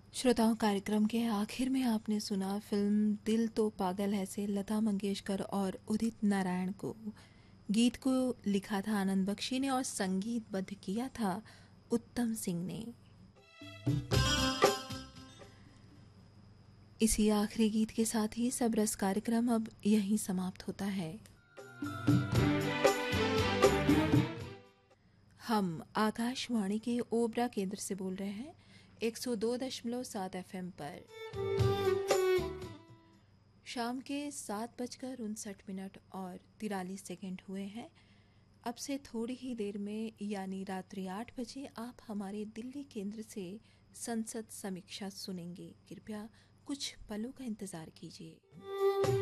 श्रोताओं, कार्यक्रम के आखिर में आपने सुना फिल्म दिल तो पागल है से लता मंगेशकर और उदित नारायण को। गीत को लिखा था आनंद बख्शी ने और संगीतबद्ध किया था उत्तम सिंह ने। इसी आखिरी गीत के साथ ही सब रस कार्यक्रम अब यहीं समाप्त होता है। हम आकाशवाणी के ओबरा केंद्र से बोल रहे हैं 102.7 एफएम पर। शाम के 7:59 और 43 सेकंड हुए हैं। अब से थोड़ी ही देर में यानी रात्रि 8 बजे आप हमारे दिल्ली केंद्र से संसद समीक्षा सुनेंगे। कृपया कुछ पलों का इंतजार कीजिए।